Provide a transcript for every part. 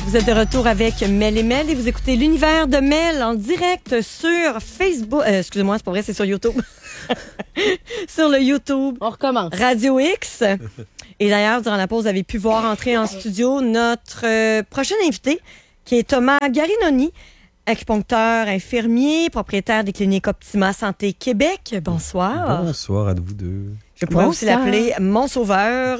Vous êtes de retour avec Mel et Mel et vous écoutez l'univers de Mel en direct sur Facebook. Excusez-moi, c'est pas vrai, c'est sur YouTube. Sur le YouTube. On recommence. Radio X. Et d'ailleurs, durant la pause, vous avez pu voir entrer en studio notre prochain invité, qui est Thomas Garinoni, acupuncteur, infirmier, propriétaire des cliniques Optima Santé Québec. Bonsoir. Bonsoir à vous deux. Je pourrais aussi l'appeler mon sauveur.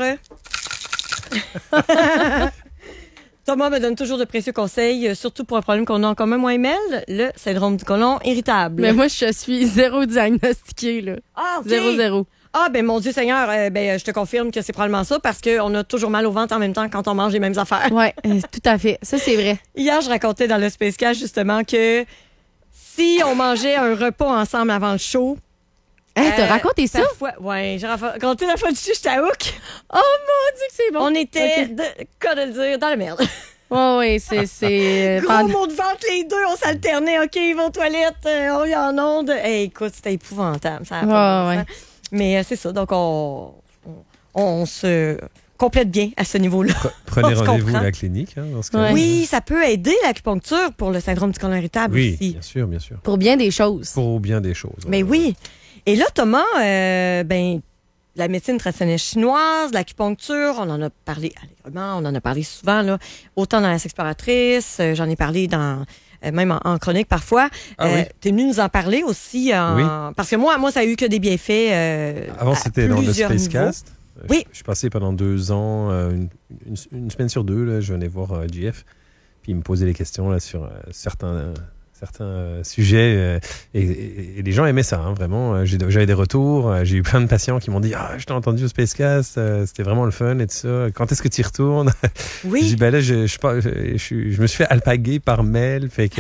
Thomas me donne toujours de précieux conseils, surtout pour un problème qu'on a en commun, moi et Mel, le syndrome du côlon irritable. Mais moi, je suis zéro diagnostiquée, là. Ah, OK. 0-0. Ah, ben mon Dieu Seigneur, je te confirme que c'est probablement ça parce qu'on a toujours mal au ventre en même temps quand on mange les mêmes affaires. Oui, tout à fait. Ça, c'est vrai. Hier, je racontais dans le Space Cash, justement, que si on mangeait un repas ensemble avant le show... Hey, t'as raconté ça? Oui, j'ai raconté la fois dessus, j'étais à hook. Oh mon Dieu que c'est bon! On était, Okay. quoi de le dire, dans la merde. Oui, c'est... Gros mot de ventre, les deux, on s'alternait. OK, ils vont aux toilettes, on y en onde. Hey, écoute, c'était épouvantable. Ça a pas de bon sens. Mais c'est ça, donc on se complète bien à ce niveau-là. Prenez rendez-vous à la clinique. Dans ce cas-là. Oui, ça peut aider l'acupuncture pour le syndrome du côlon irritable oui, aussi. bien sûr, bien sûr. Pour bien des choses. Pour bien des choses. Mais oui. Et là, Thomas, la médecine traditionnelle chinoise, l'acupuncture, on en a parlé allègrement, on en a parlé souvent, là, autant dans la Sexploratrice, j'en ai parlé dans... même en chronique parfois. Oui. T'es venu nous en parler aussi. Parce que moi, ça a eu que des bienfaits. Avant, c'était dans le Spacecast. Oui. Je suis passé pendant 2 ans, une semaine sur 2, là, je venais voir JF, puis il me posait des questions là, sur certains sujets. Et les gens aimaient ça, hein, vraiment. J'avais des retours. J'ai eu plein de patients qui m'ont dit « Ah, je t'ai entendu au Spacecast, c'était vraiment le fun et tout ça. Quand est-ce que tu y retournes? » Oui. Je dis « Ben là, je me suis fait alpaguer par Mel, fait que... »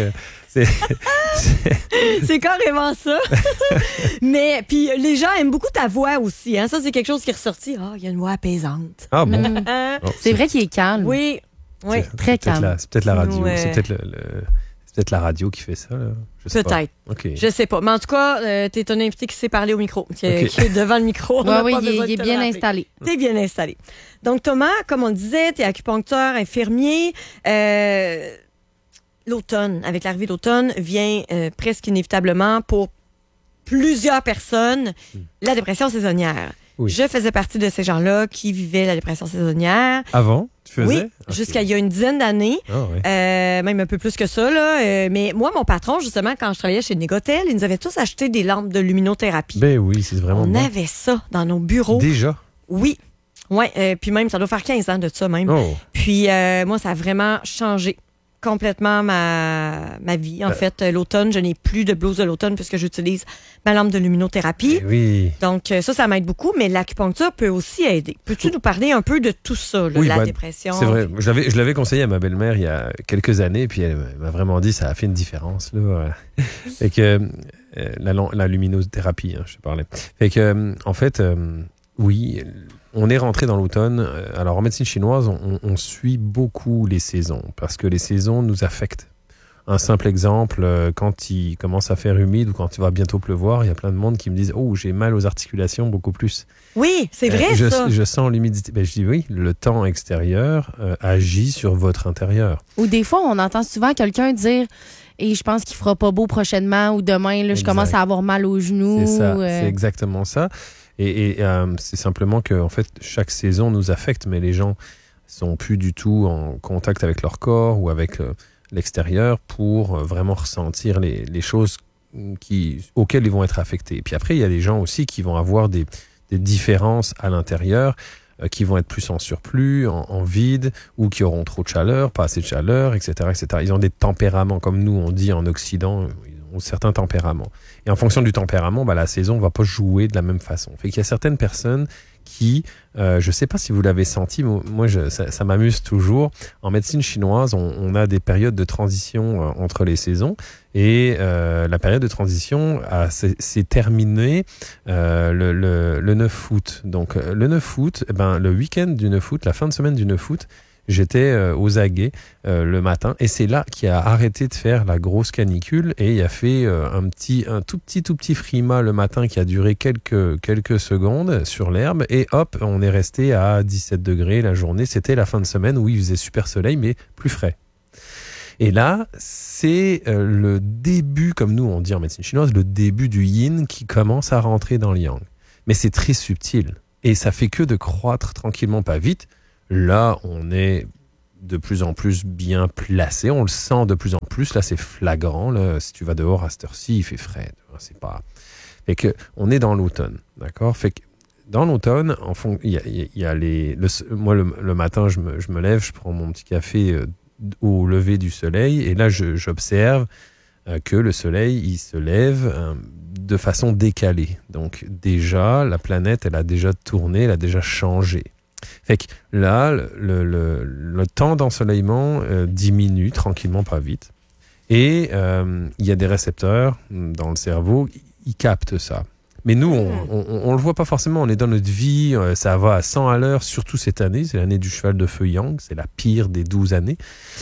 C'est carrément ça. Mais puis les gens aiment beaucoup ta voix aussi. Hein? Ça, c'est quelque chose qui est ressorti. Ah, il y a une voix apaisante. Ah bon? Bon, c'est vrai qu'il est calme. Oui. Très calme. C'est peut-être la radio. Ouais. C'est peut-être la radio qui fait ça. Là. Je sais Peut-être. Pas. Okay. Je sais pas. Mais en tout cas, t'es un invité qui sait parler au micro, qui est devant le micro. Oui, il est bien installé. T'es bien installé. Donc, Thomas, comme on le disait, t'es acupuncteur, infirmier. L'automne, avec l'arrivée d'automne, vient presque inévitablement pour plusieurs personnes la dépression saisonnière. Oui. Je faisais partie de ces gens-là qui vivaient la dépression saisonnière. Avant, tu faisais? Oui, Okay. jusqu'à il y a une dizaine d'années. Oh, oui. Même un peu plus que ça. Là. Mais moi, mon patron, justement, quand je travaillais chez Négotel, il nous avait tous acheté des lampes de luminothérapie. Ben oui, c'est vraiment On bon. avait ça dans nos bureaux. Déjà? Oui. Ouais, puis même, ça doit faire 15 ans de ça même. Oh. Puis moi, ça a vraiment changé complètement ma vie. En fait, l'automne, je n'ai plus de blouse de l'automne puisque j'utilise ma lampe de luminothérapie. Ben oui. Donc, ça m'aide beaucoup, mais l'acupuncture peut aussi aider. Peux-tu nous parler un peu de tout ça, là, Oui, la dépression? C'est vrai. Je l'avais conseillé à ma belle-mère il y a quelques années, puis elle m'a vraiment dit ça a fait une différence. Là. Fait que la luminothérapie, hein, je parlais. Fait que, en fait, oui, on est rentré dans l'automne. Alors, en médecine chinoise, on suit beaucoup les saisons parce que les saisons nous affectent. Un simple exemple, quand il commence à faire humide ou quand il va bientôt pleuvoir, il y a plein de monde qui me disent « Oh, j'ai mal aux articulations beaucoup plus. » Oui, c'est vrai ça. Je sens l'humidité. Ben, je dis oui, le temps extérieur agit sur votre intérieur. Ou des fois, on entend souvent quelqu'un dire « Et je pense qu'il fera pas beau prochainement » ou « Demain, là, je commence à avoir mal aux genoux. » C'est ça, c'est exactement ça. Et c'est simplement que en fait, chaque saison nous affecte, mais les gens sont plus du tout en contact avec leur corps ou avec l'extérieur pour vraiment ressentir les choses auxquelles ils vont être affectés. Et puis après, il y a des gens aussi qui vont avoir des différences à l'intérieur, qui vont être plus en surplus, en vide, ou qui auront trop de chaleur, pas assez de chaleur, etc., etc. Ils ont des tempéraments, comme nous on dit en Occident, ils ont certains tempéraments. Et en fonction du tempérament, la saison ne va pas jouer de la même façon. Fait qu'il y a certaines personnes qui, je ne sais pas si vous l'avez senti, moi ça m'amuse toujours. En médecine chinoise, on a des périodes de transition entre les saisons et la période de transition s'est terminée le 9 août. Donc le 9 août, le week-end du 9 août, la fin de semaine du 9 août, j'étais aux aguets le matin et c'est là qu'il a arrêté de faire la grosse canicule et il a fait un tout petit frima le matin qui a duré quelques secondes sur l'herbe et hop, on est resté à 17 degrés la journée. C'était la fin de semaine où il faisait super soleil mais plus frais. Et là, c'est le début, comme nous on dit en médecine chinoise, le début du yin qui commence à rentrer dans le yang. Mais c'est très subtil. Et ça fait que de croître tranquillement, pas vite. Là, on est de plus en plus bien placé. On le sent de plus en plus. Là, c'est flagrant. Là, si tu vas dehors à cette heure-ci, il fait frais. C'est pas... Fait que on est dans l'automne, d'accord? Fait que dans l'automne, il y a moi, le matin, je me lève, je prends mon petit café au lever du soleil. Et là, j'observe que le soleil, il se lève de façon décalée. Donc déjà, la planète, elle a déjà tourné, elle a déjà changé. Fait que là, le temps d'ensoleillement diminue tranquillement, pas vite. Et il y a des récepteurs dans le cerveau, ils captent ça. Mais nous, on le voit pas forcément. On est dans notre vie, ça va à 100 à l'heure, surtout cette année. C'est l'année du cheval de feu Yang, c'est la pire des 12 années.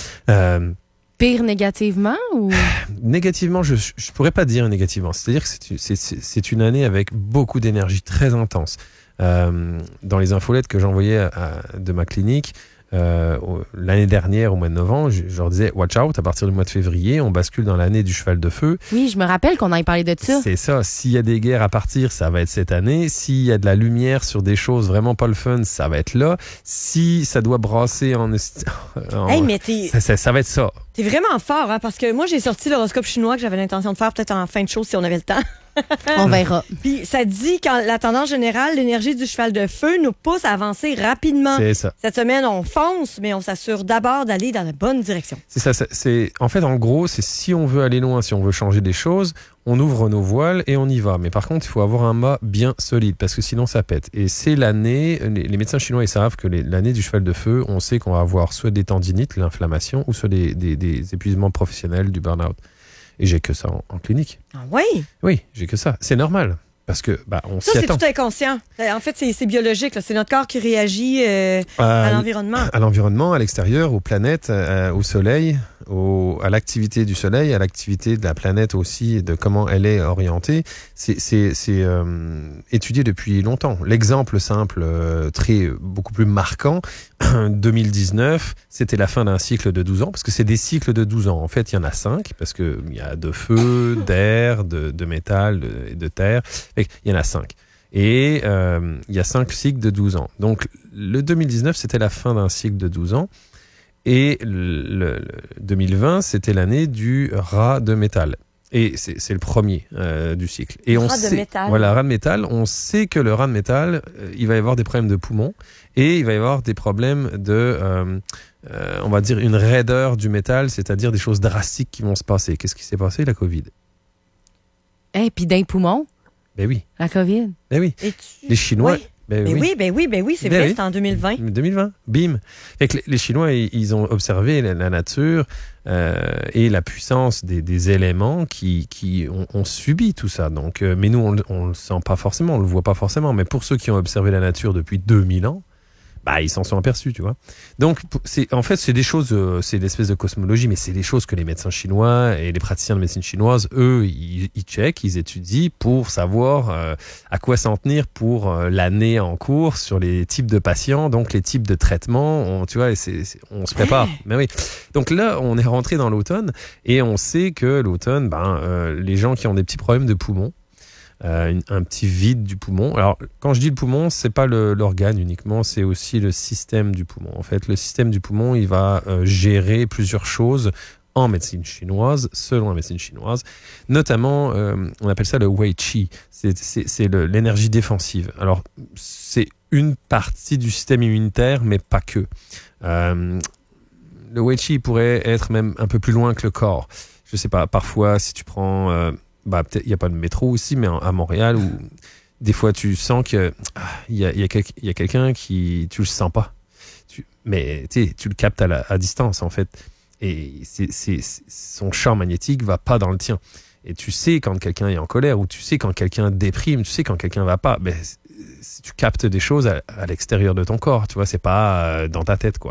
Pire négativement ou... Négativement, je pourrais pas dire négativement. C'est-à-dire que c'est une année avec beaucoup d'énergie, très intense. Dans les infolettes que j'envoyais de ma clinique, l'année dernière, au mois de novembre, je leur disais « Watch out, à partir du mois de février, on bascule dans l'année du cheval de feu. » Oui, je me rappelle qu'on avait parlé de ça. C'est ça. S'il y a des guerres à partir, ça va être cette année. S'il y a de la lumière sur des choses vraiment pas le fun, ça va être là. Si ça doit brasser Hey, mais ça va être ça. T'es vraiment fort, hein, parce que moi, j'ai sorti l'horoscope chinois que j'avais l'intention de faire peut-être en fin de show si on avait le temps. On verra. Puis ça dit quand la tendance générale, l'énergie du cheval de feu nous pousse à avancer rapidement. C'est ça. Cette semaine, on fonce, mais on s'assure d'abord d'aller dans la bonne direction. C'est ça. En fait, en gros, c'est si on veut aller loin, si on veut changer des choses, on ouvre nos voiles et on y va. Mais par contre, il faut avoir un mât bien solide parce que sinon ça pète. Et c'est l'année, les médecins chinois, ils savent que l'année du cheval de feu, on sait qu'on va avoir soit des tendinites, l'inflammation, ou soit des épuisements professionnels, du burn-out. Et j'ai que ça en clinique. Ah oui? Oui, j'ai que ça. C'est normal. Parce que, on s'y attend. Ça, c'est tout inconscient. En fait, c'est biologique. Là. C'est notre corps qui réagit à l'environnement. À l'environnement, à l'extérieur, aux planètes, au soleil, à l'activité du soleil, à l'activité de la planète aussi, de comment elle est orientée. C'est étudié depuis longtemps. L'exemple simple, beaucoup plus marquant, 2019, c'était la fin d'un cycle de 12 ans, parce que c'est des cycles de 12 ans. En fait, il y en a 5, parce qu'il y a de feu, d'air, de métal et de terre. Il y en a 5. Et il y a 5 cycles de 12 ans. Donc, le 2019, c'était la fin d'un cycle de 12 ans. Et le 2020, c'était l'année du rat de métal. Et c'est le premier du cycle. Et rat de métal. Voilà, rat de métal. On sait que le rat de métal, il va y avoir des problèmes de poumons et il va y avoir des problèmes de, on va dire, une raideur du métal, c'est-à-dire des choses drastiques qui vont se passer. Qu'est-ce qui s'est passé? La COVID. Et puis d'un poumon. Ben oui. La COVID. Ben oui. Les Chinois... Oui. Ben oui, c'est vrai, c'était en 2020. 2020, bim. Fait que les Chinois, ils ont observé la nature et la puissance des éléments qui ont subi tout ça. Donc, mais nous, on le sent pas forcément, on le voit pas forcément. Mais pour ceux qui ont observé la nature depuis 2000 ans, ils s'en sont aperçus, tu vois. Donc, en fait, c'est des choses, c'est l'espèce de cosmologie, mais c'est des choses que les médecins chinois et les praticiens de médecine chinoise, eux, ils checkent, ils étudient pour savoir à quoi s'en tenir pour l'année en cours sur les types de patients, donc les types de traitements, tu vois, on se prépare. Mais oui. Donc là, on est rentré dans l'automne et on sait que l'automne, les gens qui ont des petits problèmes de poumons, un petit vide du poumon. Alors, quand je dis le poumon, c'est pas l'organe uniquement, c'est aussi le système du poumon. En fait, le système du poumon, il va gérer plusieurs choses en médecine chinoise, selon la médecine chinoise. Notamment, on appelle ça le Wei Qi. C'est l'énergie défensive. Alors, c'est une partie du système immunitaire, mais pas que. Le Wei Qi pourrait être même un peu plus loin que le corps. Je sais pas, parfois, si tu prends... peut-être il n'y a pas de métro ici, mais à Montréal, où des fois tu sens qu'il y a quelqu'un qui... Tu le sens pas. Mais tu le captes à distance, en fait. Et son champ magnétique va pas dans le tien. Et tu sais quand quelqu'un est en colère, ou tu sais quand quelqu'un déprime, tu sais quand quelqu'un va pas. Tu captes des choses à l'extérieur de ton corps, tu vois, c'est pas dans ta tête, quoi.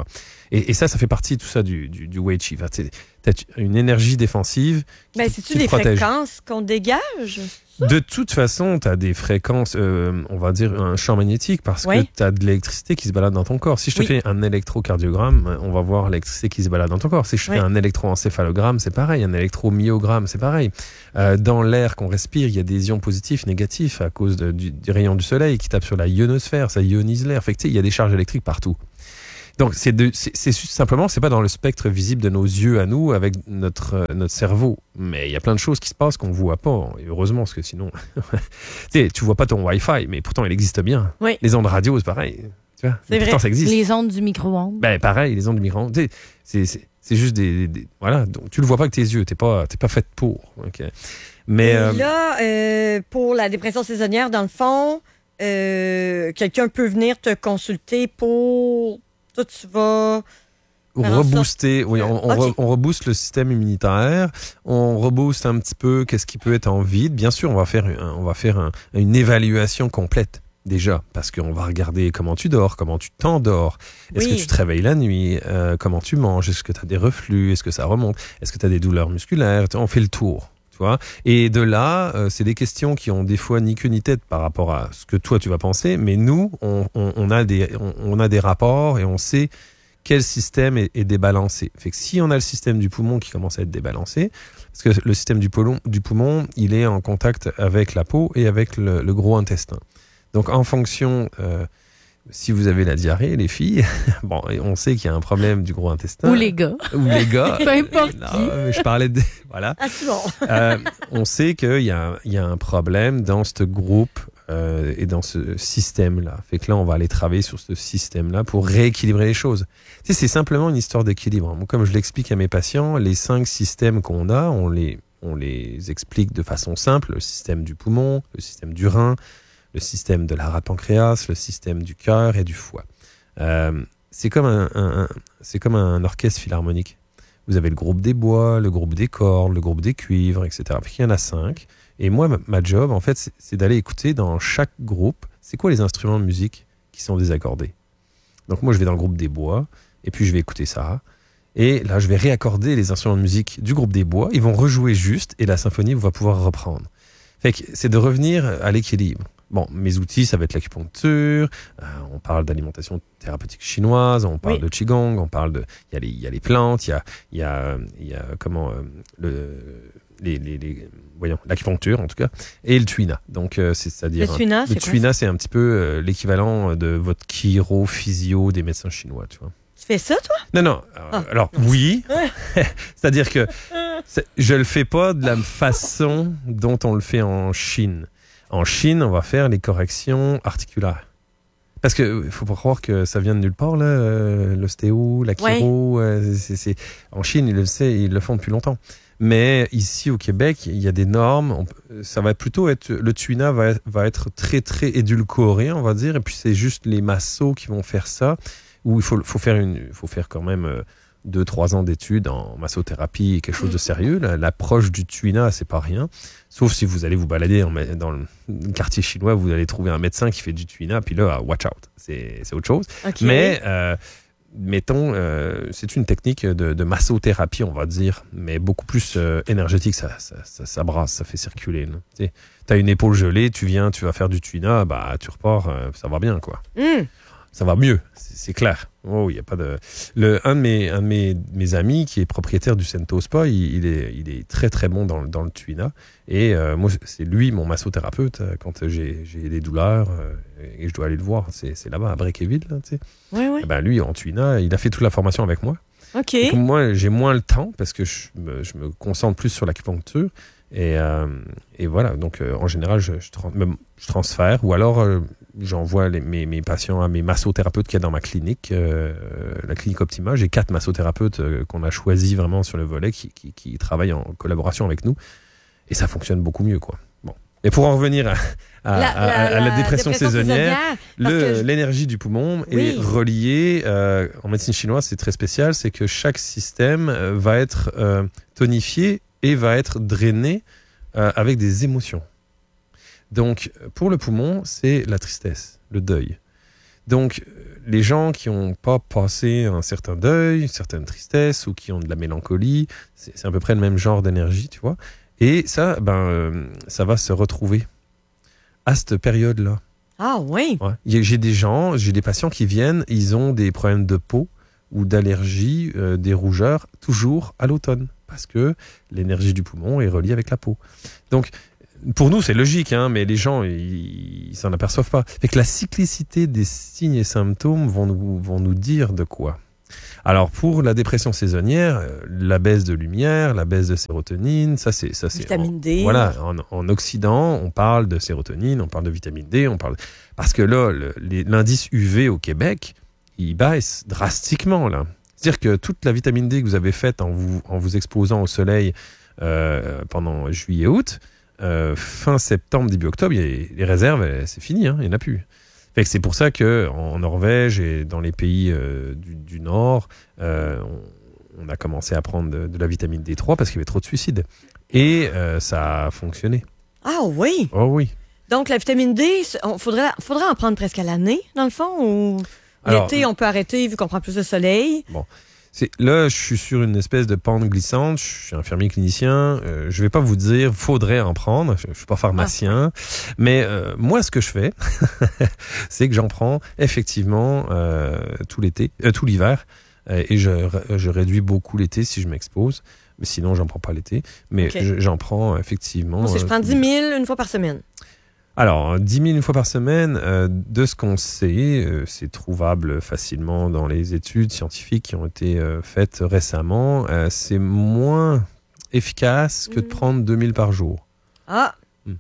Et ça fait partie tout ça du Wei Chi. Enfin, t'as une énergie défensive Mais c'est-tu des fréquences qu'on dégage? De toute façon, tu as des fréquences, on va dire un champ magnétique, parce que tu as de l'électricité qui se balade dans ton corps. Si je te fais un électrocardiogramme, on va voir l'électricité qui se balade dans ton corps. Si je fais un électroencéphalogramme, c'est pareil. Un électromyogramme, c'est pareil. Dans l'air qu'on respire, il y a des ions positifs, négatifs à cause du rayon du soleil qui tape sur la ionosphère, ça ionise l'air. Fait que, il y a des charges électriques partout. Donc, c'est simplement, c'est pas dans le spectre visible de nos yeux à nous avec notre cerveau. Mais il y a plein de choses qui se passent qu'on voit pas. Et heureusement, parce que sinon, tu vois pas ton Wi-Fi, mais pourtant, il existe bien. Oui. Les ondes radio, c'est pareil. Tu vois, c'est pourtant, vrai. Ça existe. Les ondes du micro-ondes. Ben, pareil, les ondes du micro-ondes. C'est juste voilà. Donc, tu le vois pas avec tes yeux. T'es pas faite pour. Okay. Mais là, pour la dépression saisonnière, dans le fond, quelqu'un peut venir te consulter pour... Toi, tu vas... rebooster, oui, on rebooste le système immunitaire, on rebooste un petit peu qu'est-ce qui peut être en vide. Bien sûr, on va faire une évaluation complète déjà, parce qu'on va regarder comment tu dors, comment tu t'endors, est-ce que tu te réveilles la nuit, comment tu manges, est-ce que tu as des reflux, est-ce que ça remonte, est-ce que tu as des douleurs musculaires, on fait le tour. Et de là, c'est des questions qui ont des fois ni queue ni tête par rapport à ce que toi tu vas penser, mais nous, on a des rapports et on sait quel système est débalancé. Fait que si on a le système du poumon qui commence à être débalancé, parce que le système du poumon, il est en contact avec la peau et avec le gros intestin. Donc en fonction... si vous avez la diarrhée, les filles, bon, on sait qu'il y a un problème du gros intestin. Ou les gars. Peu importe qui. Je parlais de... Voilà. Ah, c'est bon. On sait qu'il y a un problème dans ce groupe et dans ce système-là. Fait que là, on va aller travailler sur ce système-là pour rééquilibrer les choses. Tu sais, c'est simplement une histoire d'équilibre. Moi, comme je l'explique à mes patients, les 5 systèmes qu'on a, on les explique de façon simple. Le système du poumon, le système du rein, le système de la rate pancréas, le système du cœur et du foie. C'est comme un orchestre philharmonique. Vous avez le groupe des bois, le groupe des cordes, le groupe des cuivres, etc. Il y en a 5. Et moi, ma job, en fait, c'est d'aller écouter dans chaque groupe, c'est quoi les instruments de musique qui sont désaccordés. Donc moi, je vais dans le groupe des bois, et puis je vais écouter ça. Et là, je vais réaccorder les instruments de musique du groupe des bois. Ils vont rejouer juste, et la symphonie va pouvoir reprendre. Fait que c'est de revenir à l'équilibre. Bon, mes outils, ça va être l'acupuncture, on parle d'alimentation thérapeutique chinoise, on parle de qigong, on parle de... Il y a les plantes, il y a comment... voyons, l'acupuncture, en tout cas, et le tuina. Donc, c'est-à-dire... Le tuina, c'est un petit peu l'équivalent de votre chiro, physio des médecins chinois, tu vois. Tu fais ça, toi? Non. Alors, oui. C'est-à-dire que je le fais pas de la façon dont on le fait en Chine. En Chine, on va faire les corrections articulaires. Parce que faut pas croire que ça vient de nulle part, là, l'ostéo, la chiro. En Chine, ils le font depuis longtemps. Mais ici, au Québec, il y a des normes. Ça va plutôt être... Le tuina va être très, très édulcoré, on va dire. Et puis, c'est juste les massos qui vont faire ça. Où il faut faire quand même 2-3 ans d'études en massothérapie et quelque chose de sérieux. L'approche du tuina, c'est pas rien. Sauf si vous allez vous balader dans le quartier chinois, vous allez trouver un médecin qui fait du tuina, puis là, watch out. C'est autre chose. Okay. Mais, mettons, c'est une technique de massothérapie, on va dire, mais beaucoup plus énergétique. Ça brasse, ça fait circuler. Tu as une épaule gelée, tu vas faire du tuina, bah, tu repars, ça va bien, quoi. Ça va mieux, c'est clair. Oh, il y a pas de... Un de mes amis qui est propriétaire du Sento Spa, il est très très bon dans le tuina. Et moi, c'est lui mon massothérapeute quand j'ai des douleurs et je dois aller le voir. C'est là-bas à Breakeville, là, tu sais. Oui. Ben, lui, en tuina, il a fait toute la formation avec moi. OK. Donc, moi, j'ai moins le temps parce que je me concentre plus sur l'acupuncture. Et voilà, donc en général, je transfère ou alors j'envoie mes patients à mes massothérapeutes qu'il y a dans ma clinique, la clinique Optima. J'ai 4 massothérapeutes qu'on a choisis vraiment sur le volet qui travaillent en collaboration avec nous et ça fonctionne beaucoup mieux, quoi. Bon. Et pour en revenir à la dépression saisonnière, l'énergie du poumon est reliée, en médecine chinoise c'est très spécial, c'est que chaque système va être tonifié et va être drainé avec des émotions. Donc, pour le poumon, c'est la tristesse, le deuil. Donc, les gens qui n'ont pas passé un certain deuil, une certaine tristesse ou qui ont de la mélancolie, c'est à peu près le même genre d'énergie, tu vois. Et ça, ça va se retrouver à cette période-là. Ah oui? Ouais. J'ai des patients qui viennent, ils ont des problèmes de peau ou d'allergie, des rougeurs, toujours à l'automne, parce que l'énergie du poumon est reliée avec la peau. Donc, pour nous, c'est logique, hein, mais les gens, ils s'en aperçoivent pas. Fait que la cyclicité des signes et symptômes vont nous dire de quoi. Alors, pour la dépression saisonnière, la baisse de lumière, la baisse de sérotonine, ça c'est vitamine D. Voilà, en Occident, on parle de sérotonine, on parle de vitamine D, parce que là, l'indice UV au Québec, il baisse drastiquement là. C'est-à-dire que toute la vitamine D que vous avez faite en vous exposant au soleil pendant juillet-août, fin septembre, début octobre, les réserves, c'est fini, hein, il n'y en a plus. Fait que c'est pour ça qu'en Norvège et dans les pays du Nord, on a commencé à prendre de la vitamine D3 parce qu'il y avait trop de suicides. Et ça a fonctionné. Ah oui? Oh oui. Donc la vitamine D, faudrait en prendre presque à l'année, dans le fond, ou l'été, on peut arrêter vu qu'on prend plus de soleil? Bon. Là, je suis sur une espèce de pente glissante. Je suis infirmier clinicien. Je vais pas vous dire, faudrait en prendre. Je suis pas pharmacien. Mais moi, ce que je fais, c'est que j'en prends effectivement tout l'hiver. Et je réduis beaucoup l'été si je m'expose. Mais sinon, j'en prends pas l'été. Mais j'en prends effectivement. Moi, je prends 10 000 une fois par semaine. Alors, 10 000 une fois par semaine, de ce qu'on sait, c'est trouvable facilement dans les études scientifiques qui ont été faites récemment. C'est moins efficace que de prendre 2 000 par jour. Ah!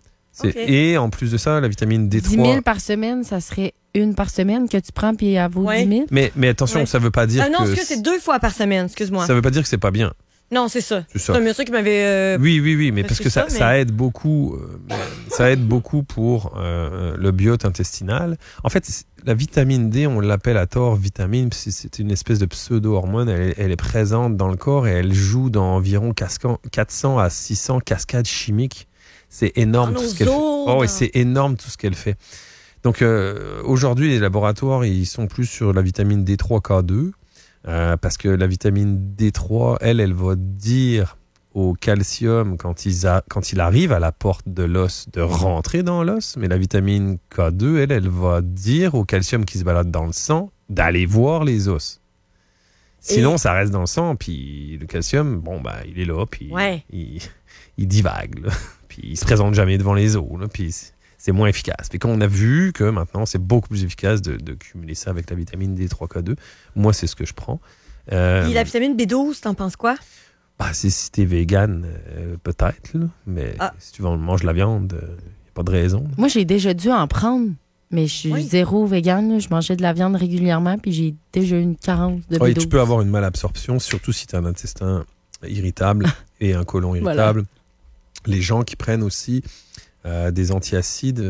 Et en plus de ça, la vitamine D3... 10 000 par semaine, ça serait une par semaine que tu prends puis à vaut 10 000? Mais attention, ça veut pas dire non, que... c'est 2 fois par semaine, excuse-moi. Ça veut pas dire que c'est pas bien. Non, c'est ça. C'est ça. C'est un monsieur qui m'avait... Oui, mais parce que ça aide beaucoup. Ça aide beaucoup pour le biote intestinal. En fait, la vitamine D, on l'appelle à tort vitamine, c'est une espèce de pseudo-hormone. Elle est présente dans le corps et elle joue dans environ 400 à 600 cascades chimiques. C'est énorme tout ce qu'elle fait. Oh, ouais, c'est énorme tout ce qu'elle fait. Donc aujourd'hui, les laboratoires, ils sont plus sur la vitamine D3K2. Parce que la vitamine D3, elle va dire au calcium quand il arrive à la porte de l'os de rentrer dans l'os, mais la vitamine K2, elle va dire au calcium qui se balade dans le sang d'aller voir les os. Sinon, ça reste dans le sang, puis le calcium, il est là, puis il divague, là, puis il se présente jamais devant les os, là, puis c'est moins efficace. Fait qu'on a vu que maintenant, c'est beaucoup plus efficace de cumuler ça avec la vitamine D3K2. Moi, c'est ce que je prends. Et la vitamine B12, t'en penses quoi? Si t'es vegan, peut-être, là. Mais si tu manges de la viande, il n'y a pas de raison. Moi, j'ai déjà dû en prendre, mais je suis zéro vegan. Je mangeais de la viande régulièrement, puis j'ai déjà une carence de B12. Oui, tu peux avoir une malabsorption, surtout si tu as un intestin irritable et un côlon irritable. Voilà. Les gens qui prennent aussi des antiacides,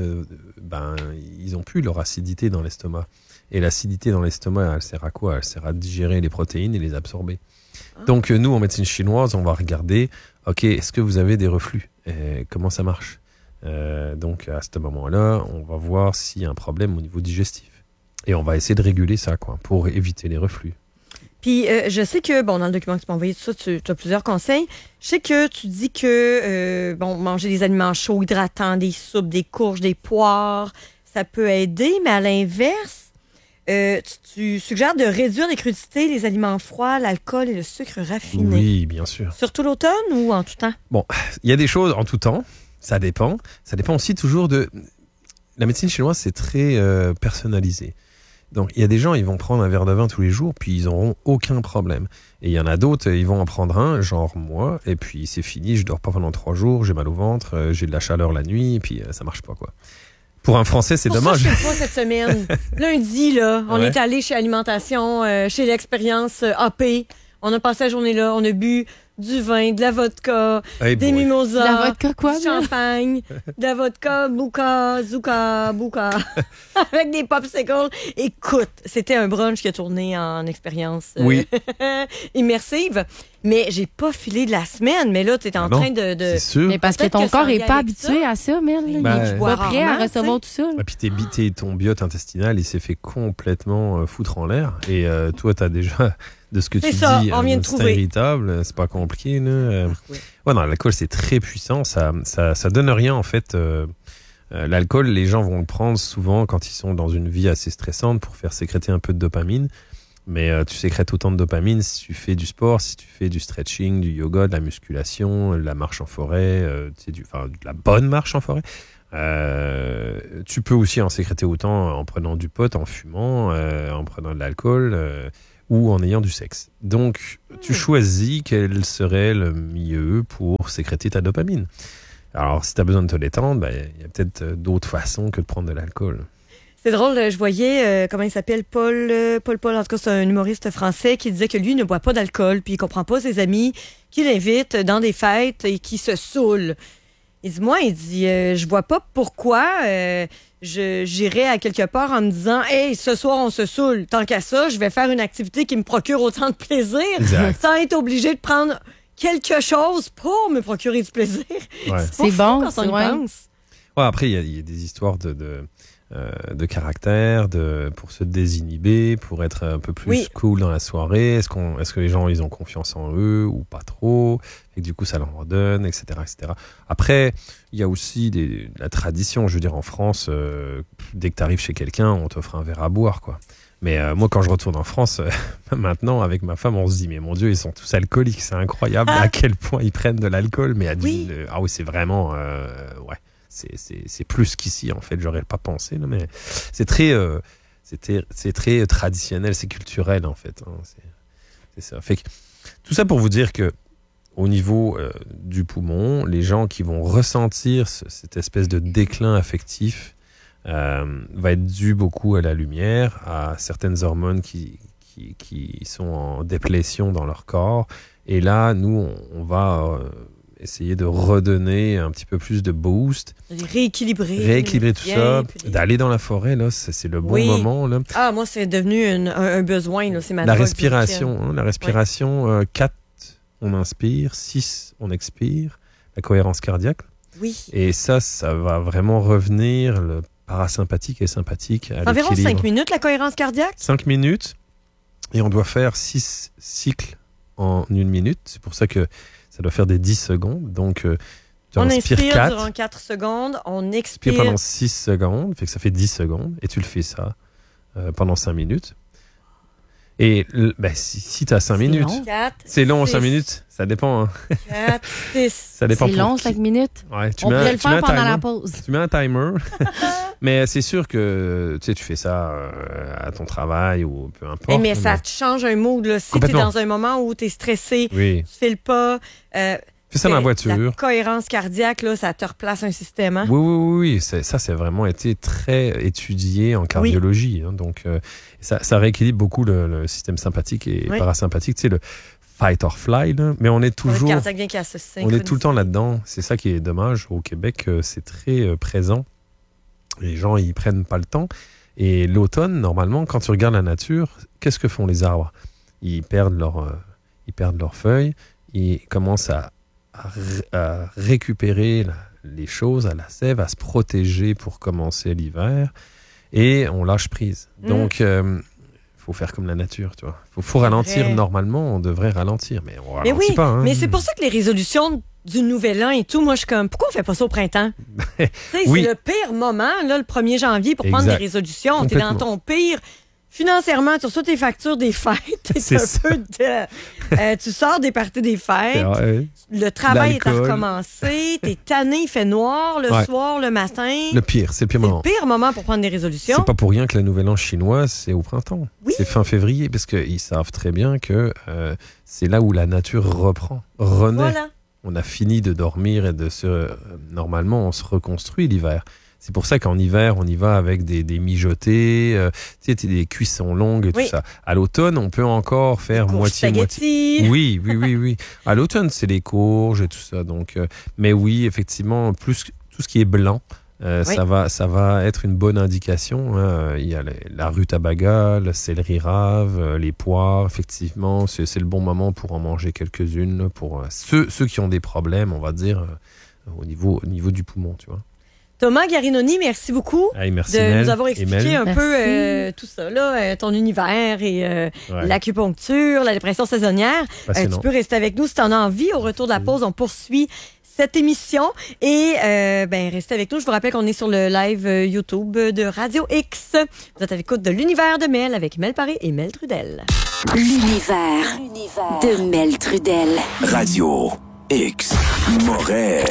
ils n'ont plus leur acidité dans l'estomac. Et l'acidité dans l'estomac, elle sert à quoi? Elle sert à digérer les protéines et les absorber. Donc nous, en médecine chinoise, on va regarder, est-ce que vous avez des reflux? Comment ça marche? Donc à ce moment-là, on va voir s'il y a un problème au niveau digestif. Et on va essayer de réguler ça, pour éviter les reflux. Puis, je sais que, dans le document que tu m'as envoyé, tu as plusieurs conseils. Je sais que tu dis que, manger des aliments chauds, hydratants, des soupes, des courges, des poires, ça peut aider, mais à l'inverse, tu suggères de réduire les crudités, les aliments froids, l'alcool et le sucre raffiné. Oui, bien sûr. Surtout l'automne ou en tout temps? Bon, il y a des choses en tout temps, ça dépend. Ça dépend aussi toujours de... La médecine chinoise, c'est très personnalisé. Donc, il y a des gens, ils vont prendre un verre de vin tous les jours, puis ils n'auront aucun problème. Et il y en a d'autres, ils vont en prendre un, genre moi, et puis c'est fini, je dors pas pendant 3 jours, j'ai mal au ventre, j'ai de la chaleur la nuit, et puis ça marche pas, quoi. Pour un Français, c'est dommage. Ça, je fais pas cette semaine. Lundi, là, on est allé chez Alimentation, chez l'Expérience AP. On a passé la journée là, on a bu du vin, de la vodka, Hey des boy. mimosas, La vodka quoi, du Mel? champagne, de la vodka, bouka, zouka, avec des popsicles. Écoute, c'était un brunch qui a tourné en expérience Oui. immersive. Mais j'ai pas filé de la semaine. Mais là, tu es en Ah non, train de... C'est sûr. Mais parce que Peut-être ton que ça corps en est vient pas avec habitué à ça, Mel. Il Ben, est je pas bois prêt à rarement, recevoir tout ça. Et puis ton biote intestinal, il s'est fait complètement foutre en l'air. Et toi, t'as déjà, de ce que C'est tu ça, dis, on vient de c'est trouver. irritable, c'est pas compliqué. Là. Oui. Ouais, non, l'alcool, c'est très puissant. Ça donne rien, en fait. L'alcool, les gens vont le prendre souvent quand ils sont dans une vie assez stressante pour faire sécréter un peu de dopamine. Mais tu sécrètes autant de dopamine si tu fais du sport, si tu fais du stretching, du yoga, de la musculation, de la marche en forêt, de la bonne marche en forêt. Tu peux aussi en sécréter autant en prenant du pot, en fumant, en prenant de l'alcool ou en ayant du sexe. Donc, tu choisis quel serait le mieux pour sécréter ta dopamine. Alors, si tu as besoin de te détendre, il y a peut-être d'autres façons que de prendre de l'alcool. C'est drôle, je voyais, comment il s'appelle, Paul, en tout cas, c'est un humoriste français qui disait que lui ne boit pas d'alcool, puis il comprend pas ses amis qui l'invitent dans des fêtes et qui se saoulent. Il dit, je vois pas pourquoi j'irais à quelque part en me disant, hey, ce soir, on se saoule. Tant qu'à ça, je vais faire une activité qui me procure autant de plaisir, Exact. sans être obligé de prendre quelque chose pour me procurer du plaisir. Ouais. pas C'est fou bon, quand on y ouais. pense. Ouais, après, il y a des histoires de caractère, pour se désinhiber, pour être un peu plus Oui. cool dans la soirée. Est-ce que les gens ils ont confiance en eux ou pas trop, et que du coup ça leur redonne, etc., etc. Après, il y a aussi de la tradition. Je veux dire, en France, dès que tu arrives chez quelqu'un, on t'offre un verre à boire, quoi. Mais moi, quand je retourne en France, maintenant, avec ma femme, on se dit, mais mon Dieu, ils sont tous alcooliques. C'est incroyable à quel point ils prennent de l'alcool. Mais ah oui, c'est vraiment... ouais. C'est plus qu'ici, en fait. J'aurais pas pensé, là, mais c'est très traditionnel, c'est culturel, en fait. Hein, c'est ça. Fait que, tout ça pour vous dire que au niveau du poumon, les gens qui vont ressentir cette espèce de déclin affectif va être dû beaucoup à la lumière, à certaines hormones qui sont en déplétion dans leur corps. Et là, nous, on va... essayer de redonner un petit peu plus de boost. Rééquilibrer tout ça. D'aller dans la forêt, là, c'est le bon moment. Là. Ah, moi, c'est devenu un besoin. Là. C'est ma la drogue respiration. La respiration, 4, on inspire, 6, on expire. La cohérence cardiaque. Oui. Et ça va vraiment revenir le parasympathique et sympathique à Environ l'équilibre. 5 minutes, la cohérence cardiaque? 5 minutes. Et on doit faire 6 cycles en 1 minute. C'est pour ça que ça doit faire des 10 secondes. Donc, tu on inspires inspire 4, durant 4 secondes, on puis expire. pendant 6 secondes, fait que ça fait 10 secondes, et tu le fais ça pendant 5 minutes. Et si tu as 5 minutes, long. 4, c'est long 6, 5 minutes, ça dépend. Hein. 4, 6. Ça dépend C'est pour long, qui. 5 minutes. Ouais, tu On mets pourrait un- le tu mets faire un pendant la timer. pause. Tu mets un timer, mais c'est sûr que tu fais ça à ton travail ou peu importe. Mais ça te change un mood. Là. Si tu es Complètement. dans un moment où tu es stressé, Oui, tu files pas. fais ça dans la La voiture. cohérence cardiaque, là, ça te replace un système. Hein? Oui. Ça a vraiment été très étudié en cardiologie. Hein, donc, ça rééquilibre beaucoup le système sympathique et parasympathique. Tu sais, le fight or fly. Là, mais on est Le toujours... cardiaque vient qui se On est tout le temps là-dedans. C'est ça qui est dommage. Au Québec, c'est très présent. Les gens, ils prennent pas le temps. Et l'automne, normalement, quand tu regardes la nature, qu'est-ce que font les arbres? Ils perdent leurs feuilles. Ils commencent à récupérer les choses, à la sève, à se protéger pour commencer l'hiver. Et on lâche prise. Donc, faut faire comme la nature, tu vois. Faut ralentir. vrai. Normalement, on devrait ralentir, mais on Mais ralentit oui, pas. Hein. mais c'est pour ça que les résolutions du nouvel an et tout, moi, je suis comme, pourquoi on fait pas ça au printemps? Tu sais, Oui. c'est le pire moment, là, le 1er janvier, pour prendre des Exact. résolutions. T'es dans Complètement. ton pire. Financièrement, tu reçois tes factures des fêtes. T'es C'est un ça. peu tu sors des parties des fêtes. Ouais. Le travail est à L'alcool. recommencer. T'es tanné, il fait noir le Ouais. soir, le matin. Le pire, c'est le pire C'est le moment. pire moment pour prendre des résolutions. C'est pas pour rien que le nouvel an chinois, c'est au printemps. Oui. C'est fin février, parce qu'ils savent très bien que c'est là où la nature renaît. Voilà. On a fini de dormir et normalement, on se reconstruit l'hiver. C'est pour ça qu'en hiver, on y va avec des mijotés, des cuissons longues et tout ça. À l'automne, on peut encore faire moitié-moitié. Oui. À l'automne, c'est les courges et tout ça. Donc, mais oui, effectivement, plus tout ce qui est blanc, ça va être une bonne indication. Il y a la rutabaga, le céleri rave, les poires. Effectivement, c'est le bon moment pour en manger quelques-unes pour ceux qui ont des problèmes, on va dire, au niveau du poumon, tu vois. Thomas Garinoni, merci beaucoup merci de nous avoir expliqué un Merci. peu tout ça, là, ton univers et l'acupuncture, la dépression saisonnière. Tu peux rester avec nous si tu en as envie. Au retour de la pause, on poursuit cette émission et restez avec nous. Je vous rappelle qu'on est sur le live YouTube de Radio X. Vous êtes à l'écoute de l'univers de Mel avec Mel Paré et Mel Trudel. L'univers de Mel Trudel. Radio X. Moret.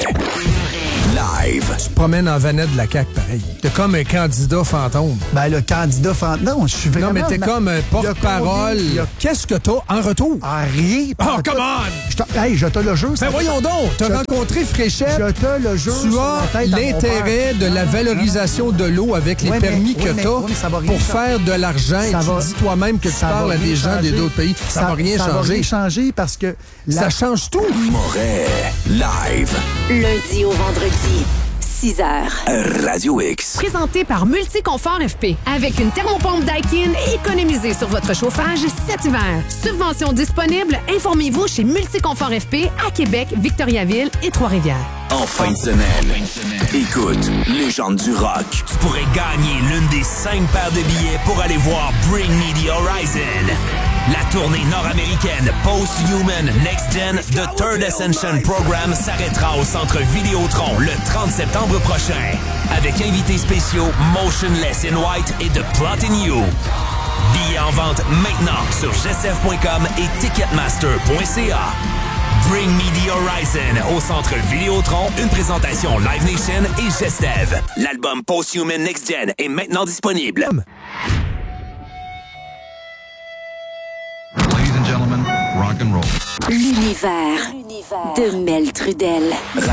Live. Tu te promènes en vanette de la CAQ, pareil. T'es comme un candidat fantôme. Ben, le candidat fantôme. Non, je suis vraiment... Non, mais t'es comme un porte-parole. Qu'est-ce que t'as en retour? Ah, rien. Oh, come on! Hey, je te le jure. Ben voyons donc! T'as rencontré Fréchette. Je te le jure. Tu as l'intérêt de la valorisation de l'eau avec les permis que t'as pour faire de l'argent. Et tu dis toi-même que tu parles à des gens d'autres pays. Ça va rien changer. Ça va rien changer parce que... Ça change tout. Moret. Live. Lundi au vendredi. 6h. Radio X. Présenté par Multiconfort FP. Avec une thermopompe Daikin, économisez sur votre chauffage cet hiver. Subvention disponible, informez-vous chez Multiconfort FP à Québec, Victoriaville et Trois-Rivières. En fin de semaine, écoute, légende du rock. Tu pourrais gagner l'une des 5 paires de billets pour aller voir Bring Me the Horizon. La tournée nord-américaine Post-Human Next Gen The Third Ascension Program s'arrêtera au Centre Vidéotron le 30 septembre prochain. Avec invités spéciaux Motionless in White et The Plot in You. Billets en vente maintenant sur gsf.com et ticketmaster.ca. Bring Me the Horizon au Centre Vidéotron, une présentation Live Nation et Gestev. L'album Post-Human Next Gen est maintenant disponible. L'univers de Mel Trudel.